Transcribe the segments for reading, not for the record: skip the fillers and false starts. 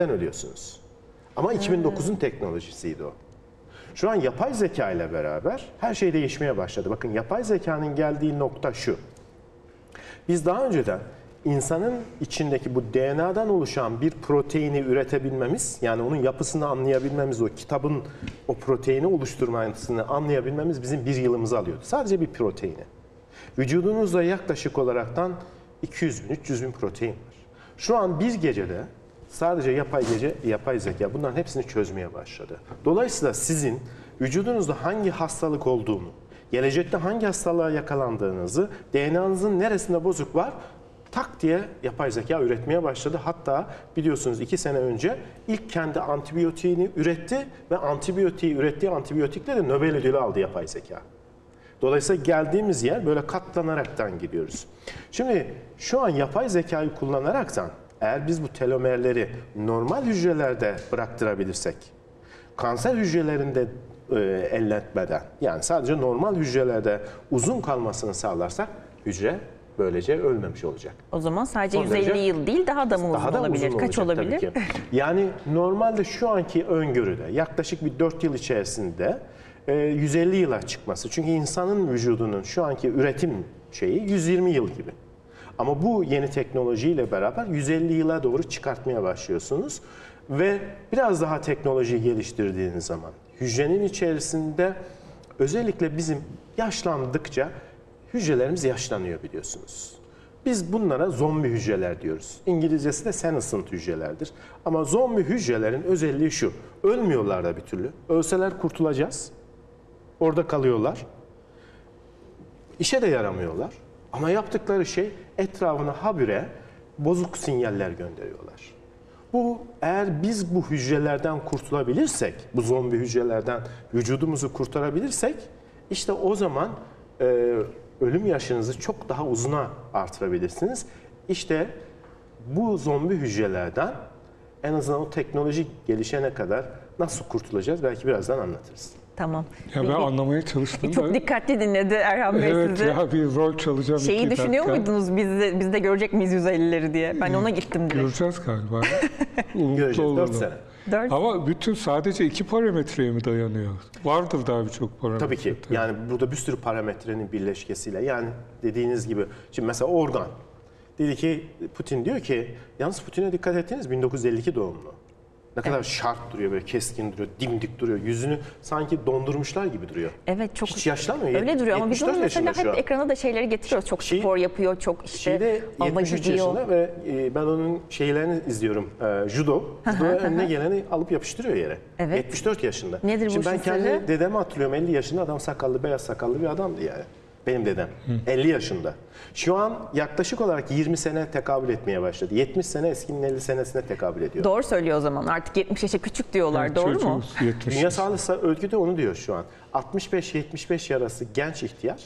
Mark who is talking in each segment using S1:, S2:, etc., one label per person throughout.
S1: ölüyorsunuz. Ama 2009'un teknolojisiydi o. Şu an yapay zeka ile beraber her şey değişmeye başladı. Bakın yapay zekanın geldiği nokta şu. Biz daha önceden insanın içindeki bu DNA'dan oluşan bir proteini üretebilmemiz, yani onun yapısını anlayabilmemiz, o kitabın o proteini oluşturmasını anlayabilmemiz bizim 1 yılımızı alıyordu. Sadece bir proteini. Vücudunuzda yaklaşık olaraktan 200 bin, 300 bin protein var. Şu an bir gecede sadece yapay zeka bunların hepsini çözmeye başladı. Dolayısıyla sizin vücudunuzda hangi hastalık olduğunu, gelecekte hangi hastalığa yakalandığınızı, DNA'nızın neresinde bozuk var, tak diye yapay zeka üretmeye başladı. Hatta biliyorsunuz 2 sene önce ilk kendi antibiyotiğini üretti ve ürettiği antibiyotikle de Nobel ödülü aldı yapay zeka. Dolayısıyla geldiğimiz yer böyle katlanaraktan gidiyoruz. Şimdi şu an yapay zekayı kullanaraktan eğer biz bu telomerleri normal hücrelerde bıraktırabilirsek, kanser hücrelerinde elletmeden, yani sadece normal hücrelerde uzun kalmasını sağlarsak hücre böylece ölmemiş olacak.
S2: O zaman sadece
S1: Son
S2: 150 yıl değil, daha da mı uzun olabilir? Kaç olabilir?
S1: Yani normalde şu anki öngörüde yaklaşık bir 4 yıl içerisinde 150 yıla çıkması. Çünkü insanın vücudunun şu anki üretim şeyi 120 yıl gibi. Ama bu yeni teknolojiyle beraber 150 yıla doğru çıkartmaya başlıyorsunuz. Ve biraz daha teknolojiyi geliştirdiğiniz zaman hücrenin içerisinde özellikle bizim yaşlandıkça hücrelerimiz yaşlanıyor biliyorsunuz. Biz bunlara zombi hücreler diyoruz. İngilizcesi de senescent hücrelerdir. Ama zombi hücrelerin özelliği şu: ölmüyorlar da bir türlü. Ölseler kurtulacağız. Orada kalıyorlar. İşe de yaramıyorlar. Ama yaptıkları şey etrafına habire bozuk sinyaller gönderiyorlar. Bu, eğer biz bu hücrelerden kurtulabilirsek, bu zombi hücrelerden vücudumuzu kurtarabilirsek, işte o zaman ölüm yaşınızı çok daha uzuna artırabilirsiniz. İşte bu zombi hücrelerden en azından o teknoloji gelişene kadar nasıl kurtulacağız belki birazdan anlatırız.
S2: Tamam.
S3: Ya ben anlamaya çalıştım.
S2: Çok dikkatli dinledi Erhan Bey
S3: evet,
S2: sizi.
S3: Evet ya, bir rol çalacağım.
S2: Şeyi düşünüyor muydunuz biz de görecek miyiz 150'leri diye? Ben ona gittim direkt.
S3: Göreceğiz galiba.
S1: Göreceğiz 4 sene.
S2: 4.
S3: Ama bütün sadece 2 parametreye mi dayanıyor? Vardır daha birçok parametre.
S1: Tabii ki. Yani burada bir sürü parametrenin birleşkesiyle, yani dediğiniz gibi şimdi mesela organ. Dedi ki Putin diyor ki, yalnız Putin'e dikkat ettiniz, 1952 doğumlu. Ne kadar şart duruyor, böyle keskin duruyor, dimdik duruyor. Yüzünü sanki dondurmuşlar gibi duruyor.
S2: Evet, çok
S1: hiç yaşlanmıyor.
S2: Öyle duruyor ama biz onu mesela hep ekrana da şeyleri getiriyoruz. Çok spor yapıyor, çok işte
S1: ava 73 yaşında ve ben onun şeylerini izliyorum. Judo önüne geleni alıp yapıştırıyor yere.
S2: Evet.
S1: 74 yaşında.
S2: Nedir bu
S1: Şimdi ben kendi
S2: sırrı?
S1: dedemi hatırlıyorum. 50 yaşında adam, sakallı, beyaz sakallı bir adamdı yani. Benim dedem. 50 yaşında. Şu an yaklaşık olarak 20 sene tekabül etmeye başladı. 70 sene eskinin 50 senesine tekabül ediyor.
S2: Doğru söylüyor o zaman. Artık 70 yaşa küçük diyorlar. Yani doğru mu?
S1: Dünya Sağlık Örgütü de onu diyor şu an. 65-75 arası genç ihtiyar,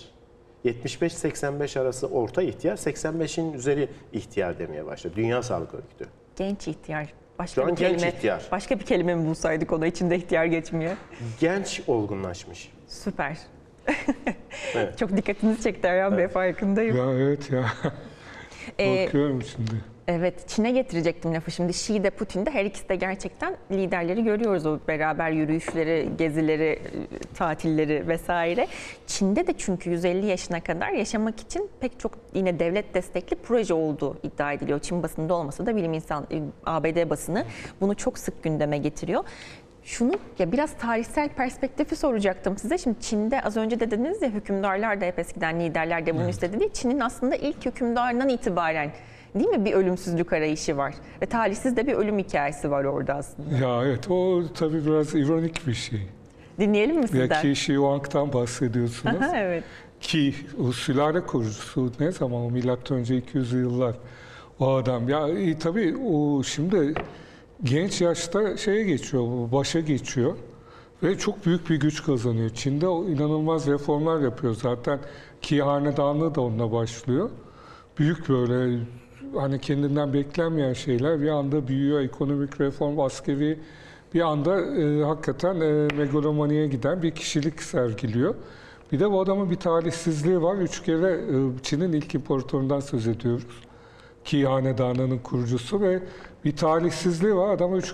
S1: 75-85 arası orta ihtiyar, 85'in üzeri ihtiyar demeye başladı. Dünya Sağlık Örgütü.
S2: Genç ihtiyar.
S1: Şu an genç ihtiyar.
S2: Başka bir kelime mi bulsaydık ona, içinde ihtiyar geçmiyor?
S1: Genç olgunlaşmış.
S2: Süper.
S1: Evet.
S2: Çok dikkatinizi çekti Erhan Bey, farkındayım.
S3: Ya evet ya. Bakıyorum şimdi.
S2: Evet, Çin'e getirecektim lafı şimdi. Xi'de, Putin'de, her ikisi de gerçekten liderleri görüyoruz. O beraber yürüyüşleri, gezileri, tatilleri vesaire. Çin'de de çünkü 150 yaşına kadar yaşamak için pek çok yine devlet destekli proje olduğu iddia ediliyor. Çin basında olmasa da bilim insan, ABD basını bunu çok sık gündeme getiriyor. Şunu ya biraz tarihsel perspektifi soracaktım size. Şimdi Çin'de az önce de dediniz ya, hükümdarlar da hep eskiden liderler de bunu istedi diye. Çin'in aslında ilk hükümdarından itibaren değil mi bir ölümsüzlük arayışı var. Ve talihsiz de bir ölüm hikayesi var orada aslında.
S3: Ya evet, o tabii biraz ironik bir şey.
S2: Dinleyelim mi sizden?
S3: Ya Qi Shi Huang'dan bahsediyorsunuz.
S2: Aha, evet.
S3: Ki o sülale kurucusu ne zaman, o milattan önce 200'lü yıllar o adam. Ya tabii o şimdi genç yaşta şeye geçiyor, başa geçiyor ve çok büyük bir güç kazanıyor. Çin'de inanılmaz reformlar yapıyor zaten. Qi hanedanlığı da onunla başlıyor. Büyük böyle hani kendinden beklenmeyen şeyler bir anda büyüyor. Ekonomik reform, askeri, bir anda hakikaten megalomaniye giden bir kişilik sergiliyor. Bir de bu adamın bir talihsizliği var. 3 kere Çin'in ilk imparatorundan söz ediyoruz. Ki hanedanının kurucusu ve bir talihsizliği var. Adama 3